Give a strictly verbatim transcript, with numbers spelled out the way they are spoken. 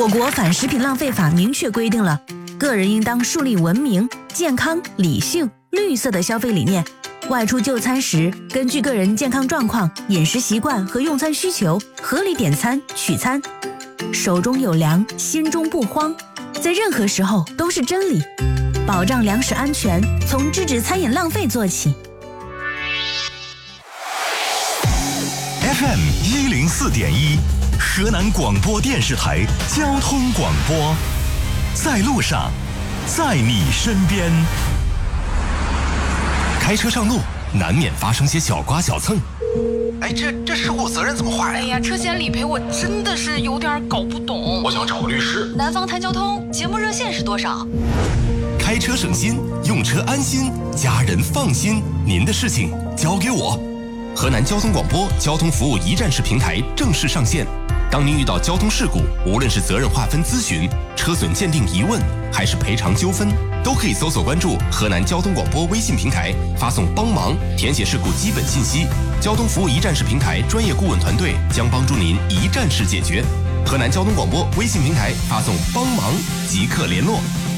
我国反食品浪费法明确规定了，个人应当树立文明、健康、理性、绿色的消费理念。外出就餐时，根据个人健康状况、饮食习惯和用餐需求，合理点餐取餐。手中有粮，心中不慌，在任何时候都是真理。保障粮食安全，从制止餐饮浪费做起。 F M 一零四点一，河南广播电视台交通广播，在路上，在你身边。开车上路，难免发生些小刮小蹭。 哎，这这事故责任怎么划呀？ 哎呀，车险理赔我真的是有点搞不懂。 我想找个律师。 南方谈交通节目热线是多少？ 开车省心，用车安心，家人放心，您的事情交给我。河南交通广播交通服务一站式平台正式上线。当您遇到交通事故，无论是责任划分咨询、车损鉴定疑问，还是赔偿纠纷，都可以搜索关注河南交通广播微信平台，发送帮忙，填写事故基本信息。交通服务一站式平台专业顾问团队将帮助您一站式解决。河南交通广播微信平台发送帮忙即刻联络。